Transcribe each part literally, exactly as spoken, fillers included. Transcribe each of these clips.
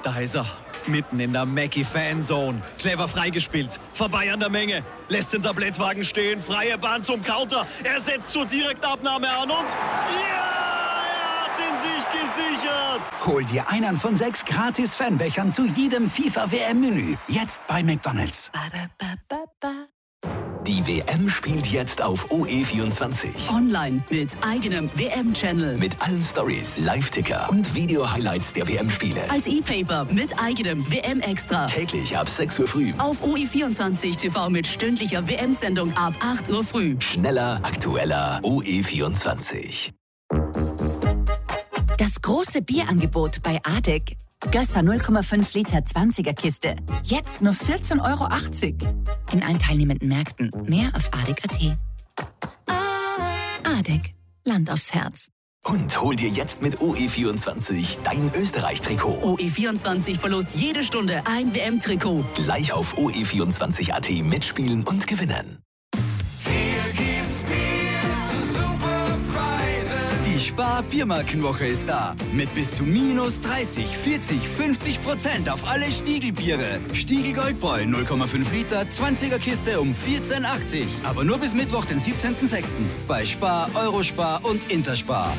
Da ist er. Mitten in der Mackie-Fanzone. Clever freigespielt. Vorbei an der Menge. Lässt den Tablettwagen stehen. Freie Bahn zum Counter. Er setzt zur Direktabnahme an und... Ja! Er hat den Sieg gesichert! Hol dir einen von sechs gratis Fanbechern zu jedem FIFA-W M-Menü. Jetzt bei McDonald's. Die W M spielt jetzt auf O E vierundzwanzig. Online mit eigenem W M-Channel. Mit allen Stories, Live-Ticker und Video-Highlights der W M-Spiele. Als E-Paper mit eigenem W M-Extra. Täglich ab sechs Uhr früh. Auf O E vierundzwanzig T V mit stündlicher W M-Sendung ab acht Uhr früh. Schneller, aktueller O E vierundzwanzig. Das große Bierangebot bei Adek. Gösser null Komma fünf Liter zwanziger Kiste. Jetzt nur vierzehn Euro achtzig. In allen teilnehmenden Märkten. Mehr auf adek punkt at. Adek. Land aufs Herz. Und hol dir jetzt mit O E vierundzwanzig dein Österreich-Trikot. O E vierundzwanzig verlost jede Stunde ein W M-Trikot. Gleich auf O E vierundzwanzig Punkt at mitspielen und gewinnen. Die Spar-Biermarkenwoche ist da. Mit bis zu minus dreißig, vierzig, fünfzig Prozent auf alle Stiegelbiere. Stiegel Goldbräu null Komma fünf Liter, zwanziger Kiste um vierzehn achtzig. Aber nur bis Mittwoch, den siebzehnten sechsten Bei Spar, Eurospar und Interspar.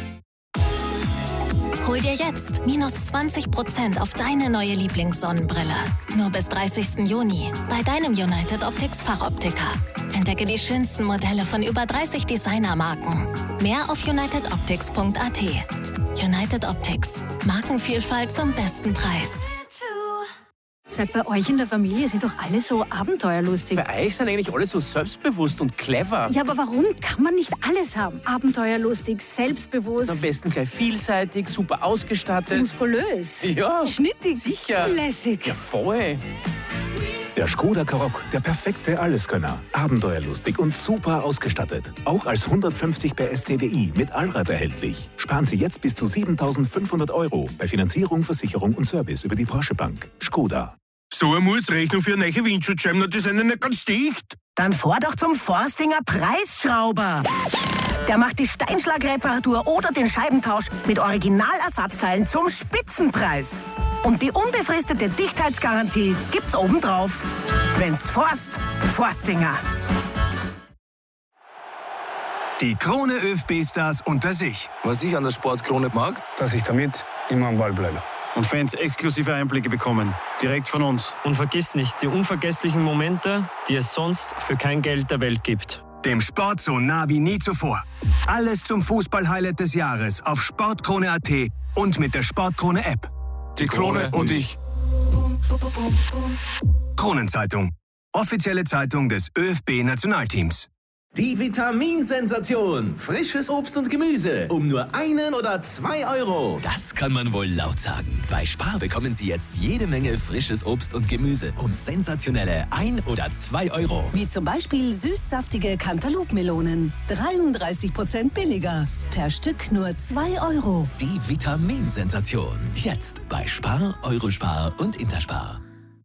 Hol dir jetzt minus zwanzig Prozent auf deine neue Lieblingssonnenbrille. Nur bis dreißigsten Juni bei deinem United Optics Fachoptiker. Entdecke die schönsten Modelle von über dreißig Designermarken. Mehr auf united optics punkt at. United Optics. Markenvielfalt zum besten Preis. Sag, bei euch in der Familie sind doch alle so abenteuerlustig. Bei euch sind eigentlich alle so selbstbewusst und clever. Ja, aber warum kann man nicht alles haben? Abenteuerlustig, selbstbewusst. Am besten gleich vielseitig, super ausgestattet. Muskulös. Ja. Schnittig. Sicher. Lässig. Ja, voll. Der Škoda Karoq, der perfekte Alleskönner. Abenteuerlustig und super ausgestattet. Auch als hundertfünfzig P S T D I mit Allrad erhältlich. Sparen Sie jetzt bis zu siebentausendfünfhundert Euro bei Finanzierung, Versicherung und Service über die Porsche Bank. Škoda. So eine Mutsrechnung für eine neue Windschutzscheiben, die sind ja nicht ganz dicht. Dann fahr doch zum Forstinger Preisschrauber. Der macht die Steinschlagreparatur oder den Scheibentausch mit Originalersatzteilen zum Spitzenpreis. Und die unbefristete Dichtheitsgarantie gibt's obendrauf. Wenn's forst, Forstinger. Die Krone ÖFB-Stars unter sich. Was ich an der Sportkrone mag, dass ich damit immer am Ball bleibe. Und Fans exklusive Einblicke bekommen. Direkt von uns. Und vergiss nicht, die unvergesslichen Momente, die es sonst für kein Geld der Welt gibt. Dem Sport so nah wie nie zuvor. Alles zum Fußball-Highlight des Jahres auf sportkrone punkt at und mit der Sportkrone-App. Die Krone und ich. Kronenzeitung. Offizielle Zeitung des ÖFB-Nationalteams. Die Vitaminsensation. Frisches Obst und Gemüse. Um nur einen oder zwei Euro. Das kann man wohl laut sagen. Bei Spar bekommen Sie jetzt jede Menge frisches Obst und Gemüse um sensationelle ein oder zwei Euro. Wie zum Beispiel süßsaftige Cantaloupe-Melonen. dreiunddreißig Prozent billiger. Per Stück nur zwei Euro. Die Vitaminsensation. Jetzt bei Spar, Eurospar und Interspar.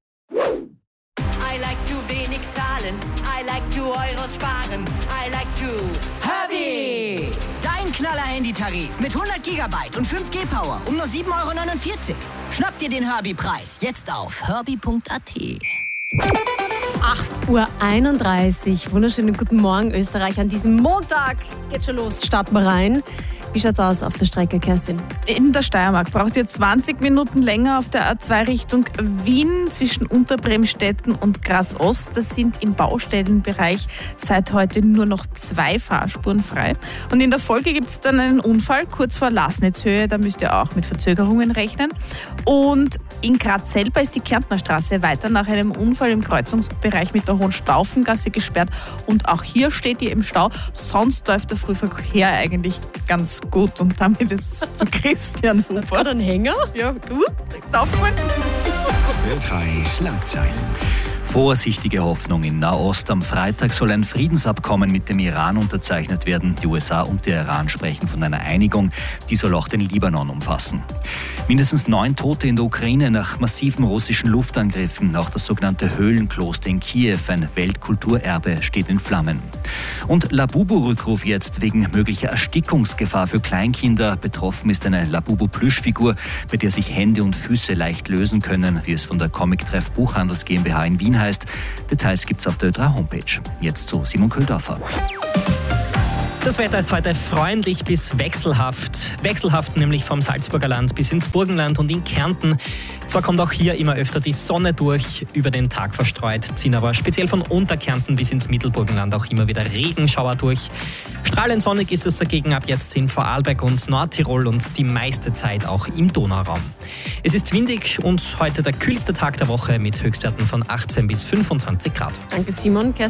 I like to wenig zahlen. I like to Euros sparen. I like to Herbie! Dein Knaller-Handy-Tarif mit hundert Gigabyte und fünf G Power um nur sieben Euro neunundvierzig. Schnapp dir den Herbie-Preis jetzt auf herbie punkt at. acht Uhr einunddreißig. Wunderschönen guten Morgen, Österreich. An diesem Montag geht schon los. Starten wir rein. Wie schaut's aus auf der Strecke, Kerstin? In der Steiermark braucht ihr zwanzig Minuten länger auf der A zwei Richtung Wien zwischen Unterbremstetten und Graz-Ost. Das sind im Baustellenbereich seit heute nur noch zwei Fahrspuren frei. Und in der Folge gibt es dann einen Unfall kurz vor Lasnitzhöhe. Da müsst ihr auch mit Verzögerungen rechnen. Und in Graz selber ist die Kärntner Straße weiter nach einem Unfall im Kreuzungsbereich mit der Hohenstaufengasse gesperrt. Und auch hier steht ihr im Stau. Sonst läuft der Frühverkehr eigentlich ganz gut. Und damit jetzt zu Christian Huber. Hat gerade einen Hänger? Ja, gut. Ist aufgefallen. Ö drei Schlagzeilen. Vorsichtige Hoffnung in Nahost. Am Freitag soll ein Friedensabkommen mit dem Iran unterzeichnet werden. Die U S A und der Iran sprechen von einer Einigung. Die soll auch den Libanon umfassen. Mindestens neun Tote in der Ukraine nach massiven russischen Luftangriffen. Auch das sogenannte Höhlenkloster in Kiew, ein Weltkulturerbe, steht in Flammen. Und Labubu-Rückruf jetzt wegen möglicher Erstickungsgefahr für Kleinkinder. Betroffen ist eine Labubu-Plüschfigur, bei der sich Hände und Füße leicht lösen können, wie es von der Comic-Treff Buchhandels GmbH in Wien heißt. Details gibt's auf der Ö drei Homepage. Jetzt zu Simon Köhldorfer. Das Wetter ist heute freundlich bis wechselhaft. Wechselhaft nämlich vom Salzburger Land bis ins Burgenland und in Kärnten. Zwar kommt auch hier immer öfter die Sonne durch, über den Tag verstreut, ziehen aber speziell von Unterkärnten bis ins Mittelburgenland auch immer wieder Regenschauer durch. Strahlend sonnig ist es dagegen ab jetzt in Vorarlberg und Nordtirol und die meiste Zeit auch im Donauraum. Es ist windig und heute der kühlste Tag der Woche mit Höchstwerten von achtzehn bis fünfundzwanzig Grad. Danke Simon.